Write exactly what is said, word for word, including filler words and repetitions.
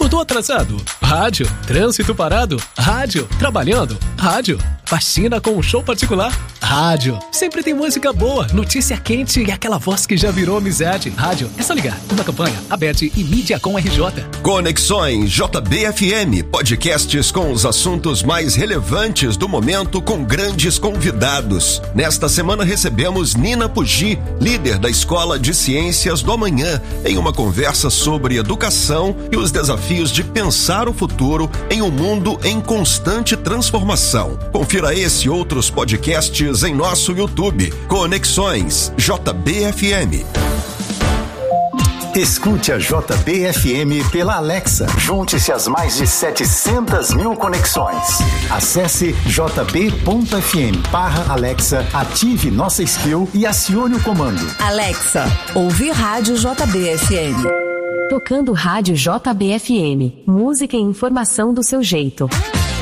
Acordou atrasado? Rádio. Trânsito parado? Rádio. Trabalhando? Rádio. Faxina com um show particular? Rádio. Sempre tem música boa, notícia quente e aquela voz que já virou amizade. Rádio. É só ligar. Uma campanha, Abete e Mídia com R J. Conexões J B F M. Podcasts com os assuntos mais relevantes do momento com grandes convidados. Nesta semana recebemos Nina Pugi, líder da Escola de Ciências do Amanhã, em uma conversa sobre educação e os desafios de pensar o futuro em um mundo em constante transformação. Confira esse e outros podcasts em nosso YouTube. Conexões J B F M. Escute a J B F M pela Alexa. Junte-se às mais de setecentas mil conexões. Acesse jb ponto f m barra Alexa, ative nossa skill e acione o comando. Alexa, ouvir rádio J B F M. Tocando rádio J B F M. Música e informação do seu jeito.